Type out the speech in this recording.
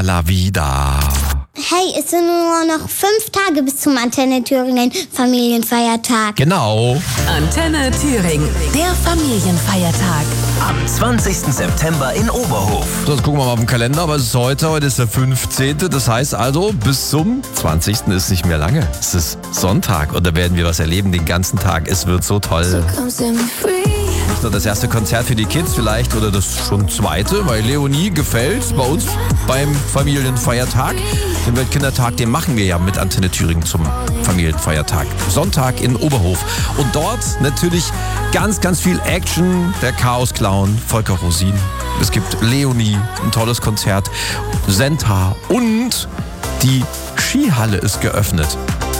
La Vida. Hey, es sind nur noch 5 Tage bis zum Antenne Thüringen Familienfeiertag. Genau. Antenne Thüringen, der Familienfeiertag. Am 20. September in Oberhof. So, jetzt gucken wir mal auf den Kalender, aber es ist heute ist der 15. Das heißt also, bis zum 20. ist nicht mehr lange. Es ist Sonntag und da werden wir was erleben den ganzen Tag. Es wird so toll. Nicht nur das erste Konzert für die Kids vielleicht oder das schon zweite, weil Leonie gefällt bei uns beim Familienfeiertag. Den Weltkindertag, den machen wir ja mit Antenne Thüringen zum Familienfeiertag. Sonntag in Oberhof. Und dort natürlich ganz, ganz viel Action. Der Chaos-Clown Volker Rosin. Es gibt Leonie, ein tolles Konzert. Senta und die Skihalle ist geöffnet.